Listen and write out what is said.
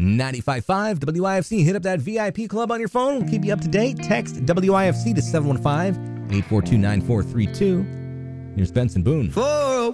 95.5 WIFC. Hit up that VIP club on your phone. We'll keep you up to date. Text WIFC to 715-842-9432. Here's Benson Boone. For